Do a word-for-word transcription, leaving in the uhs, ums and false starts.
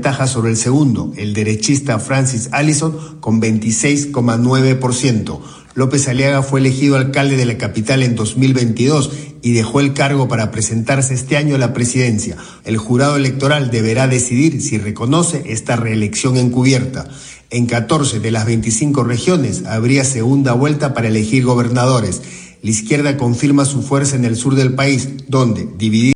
ventaja sobre el segundo, el derechista Francis Allison, con veintiséis coma nueve por ciento. López Aliaga fue elegido alcalde de la capital en dos mil veintidós y dejó el cargo para presentarse este año a la presidencia. El jurado electoral deberá decidir si reconoce esta reelección encubierta. En catorce de las veinticinco regiones habría segunda vuelta para elegir gobernadores. La izquierda confirma su fuerza en el sur del país, donde, dividida